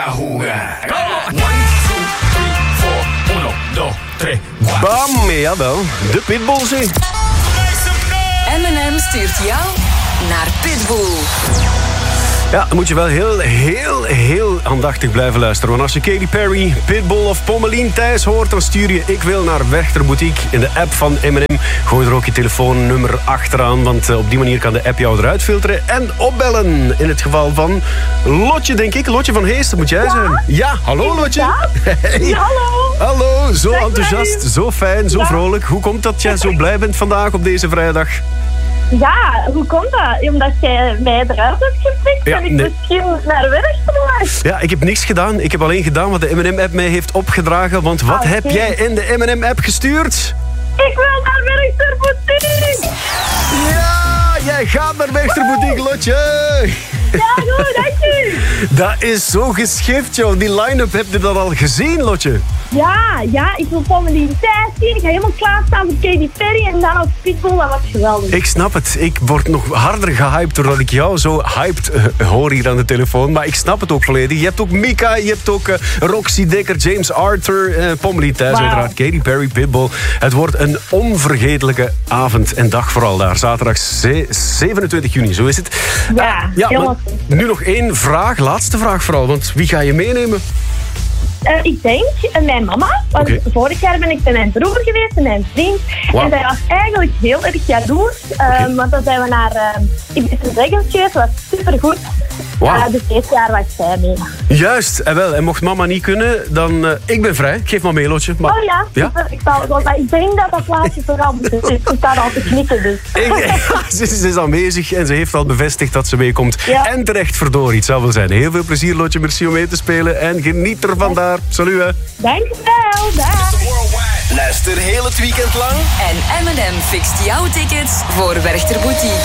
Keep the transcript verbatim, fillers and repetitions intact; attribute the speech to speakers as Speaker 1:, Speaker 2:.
Speaker 1: Ahura. One, two, three, four. Uno, dos, tres, cuatro.
Speaker 2: Bam, jawel. De Pitbulls.
Speaker 3: M en M stuurt jou naar Pitbull.
Speaker 2: Ja, dan moet je wel heel, heel, heel aandachtig blijven luisteren. Want als je Katy Perry, Pitbull of Pommelien Thijs hoort, dan stuur je Ik Wil naar Werchter Boutique in de app van M en M. Gooi er ook je telefoonnummer achteraan, want op die manier kan de app jou eruit filteren en opbellen. In het geval van Lotje, denk ik. Lotje van Hees, dat moet jij
Speaker 4: Ja?
Speaker 2: zijn. Ja, hallo Lotje. Hey.
Speaker 4: Ja, hallo.
Speaker 2: Hallo, zo
Speaker 4: Dag,
Speaker 2: enthousiast,
Speaker 4: Marie.
Speaker 2: zo fijn, zo
Speaker 4: Ja.
Speaker 2: vrolijk. Hoe komt dat jij zo blij bent vandaag op deze vrijdag?
Speaker 4: Ja, hoe komt dat? Omdat jij mij eruit hebt gepikt
Speaker 2: Ja,
Speaker 4: en ik
Speaker 2: nee.
Speaker 4: misschien naar Werchter mag.
Speaker 2: Ja, ik heb niks gedaan. Ik heb alleen gedaan wat de M en M-app mij heeft opgedragen. Want wat
Speaker 4: Ah, oké.
Speaker 2: heb jij in de M en M-app gestuurd?
Speaker 4: Ik wil naar Werchter Boutique.
Speaker 2: Ja, jij gaat naar Werchter Boutique, Lotje.
Speaker 4: Ja, goed, dank u.
Speaker 2: Dat is zo geschift, joh. Die line-up, heb je dat al gezien, Lotje?
Speaker 4: Ja, ja, ik wil Pommelien Thijs zien. Ik ga helemaal klaarstaan voor Katy Perry en dan op Pitbull. Dat was geweldig.
Speaker 2: Ik snap het. Ik word nog harder gehyped doordat ik jou zo hyped uh, hoor hier aan de telefoon. Maar ik snap het ook volledig. Je hebt ook Mika, je hebt ook uh, Roxy Dekker, James Arthur, uh, Pommelien Thijs
Speaker 4: Wauw.
Speaker 2: uiteraard, Katy Perry, Pitbull. Het wordt een onvergetelijke avond en dag vooral daar. Zaterdag ze- zevenentwintig juni, zo is het.
Speaker 4: Ja,
Speaker 2: ja
Speaker 4: helemaal
Speaker 2: maar nu nog één vraag, laatste vraag vooral. Want wie ga je meenemen?
Speaker 4: Uh, ik denk uh, mijn mama. Want
Speaker 2: Oké.
Speaker 4: vorig jaar ben ik bij mijn broer geweest en mijn vriend.
Speaker 2: Wauw.
Speaker 4: En zij was eigenlijk heel erg jaloers. Uh,
Speaker 2: Oké.
Speaker 4: Want dan zijn we naar uh, Ibiza Dragons geweest. Dat was supergoed.
Speaker 2: Wauw.
Speaker 4: Uh, dus dit jaar was zij mee.
Speaker 2: Juist, en wel. En mocht mama niet kunnen, dan... Uh, ik ben vrij. Geef maar mee, Lotje. Maar,
Speaker 4: Oh ja,
Speaker 2: Ja?
Speaker 4: super. Ik, sta, want, maar ik denk dat dat plaatsje vooral is. Ik sta al te knikken dus.
Speaker 2: Ik, ze, ze is aanwezig en ze heeft al bevestigd dat ze meekomt.
Speaker 4: Ja.
Speaker 2: En terecht verdorie, het zal wel zijn. Heel veel plezier, Lotje. Merci om mee te spelen. En geniet er van daar. Salut, hè.
Speaker 4: Dankjewel, dag.
Speaker 1: Luister heel het weekend lang.
Speaker 3: En M en M fixt jouw tickets voor Werchter Boutique.